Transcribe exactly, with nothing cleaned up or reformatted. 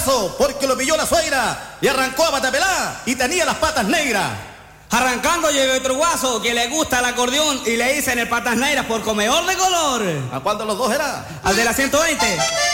porque lo pilló la suegra y arrancó a patapelá y tenía las patas negras. Arrancando llegó otro guaso que le gusta el acordeón y le dicen el patas negras por comedor de color. ¿A cuál de los dos era? Al de la ciento veinte.